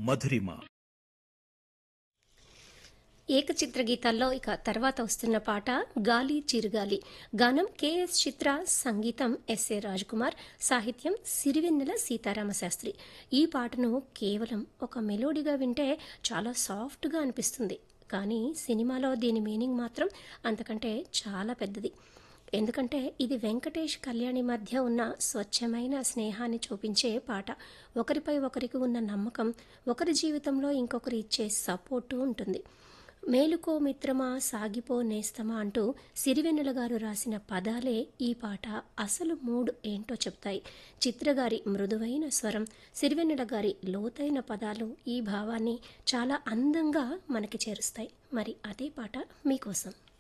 మధురిమ. ఏకచిత్ర గీతాల్లో ఇక తర్వాత వస్తున్న పాట గాలి చిరుగాలి. గానం కెఎస్ చిత్ర, సంగీతం ఎస్ఏ రాజ్కుమార్, సాహిత్యం సిరివెన్నెల సీతారామశాస్త్రి. ఈ పాటను కేవలం ఒక మెలోడీగా వింటే చాలా సాఫ్ట్గా అనిపిస్తుంది, కానీ సినిమాలో దీని మీనింగ్ మాత్రం అంతకంటే చాలా పెద్దది. ఎందుకంటే ఇది వెంకటేష్ కళ్యాణి మధ్య ఉన్న స్వచ్ఛమైన స్నేహాన్ని చూపించే పాట. ఒకరిపై ఒకరికి ఉన్న నమ్మకం, ఒకరి జీవితంలో ఇంకొకరు ఇచ్చే సపోర్టు ఉంటుంది. మేలుకో మిత్రమా సాగిపో నేస్తమా అంటూ సిరివెన్నెల గారు రాసిన పదాలే ఈ పాట అసలు మూడ్ ఏంటో చెప్తాయి. చిత్రగారి మృదువైన స్వరం, సిరివెన్నెల గారి లోతైన పదాలు ఈ భావాన్ని చాలా అందంగా మనకి చేరుస్తాయి. మరి అదే పాట మీకోసం.